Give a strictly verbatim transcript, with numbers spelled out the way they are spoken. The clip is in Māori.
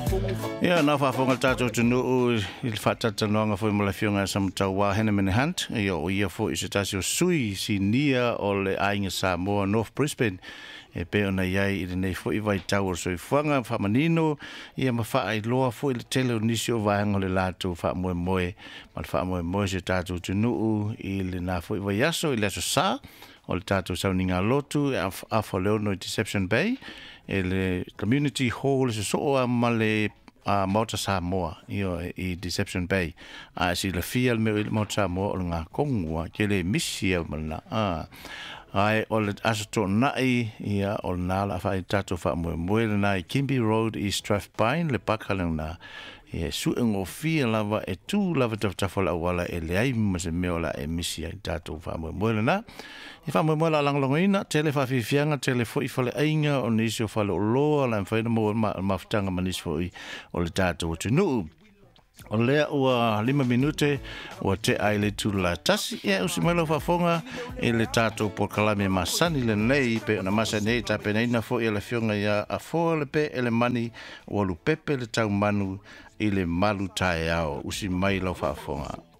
Ia na fa fonga tato tunu il fata tanonga foi mala fionga sam tawa hena mene hunt ia o ia fo i se tasi o sui si nia o le ainga Samoa North Brisbane e pe ona iai i nei fo i vai tau o soi fuanga fa manino ia ma fa ai loa fo i le tele o nisi o vaenga le lato fa moe moe ma fa moe moe se tato tunu i le na fo i vai aso i le aso sa o le tato sauninga lotu a fo leo no Deception Bay e le community hall se so a male a uh, Mota Samoa io i Deception Bay a uh, si la fia me Mota Samoa o nga kongua ke le misi o mana a ai o le aso nai ia o nala fa i tato fa mo mo le nai Kimby Road i Strathpine le pakalana e su ngo fia lava e tu lava tafta fola wala e le ai mo se meola e misi i tato fa mo mo le na e fa mo mo la lang longoina tele fa fi fianga tele fo i fale ainga o nisi o fale o loa la fa mo ma maftanga manis fo i o le tato tu nu o lea ua lima minute ua te aile tu la tasi e usi mailo fafonga e le tato por kalame masani le nei pe ona masa nei tape nei na fo i le fionga ia a fo le pe ele mani ua lu pepe le tau manu i le malu tae ao usi mailo fafonga.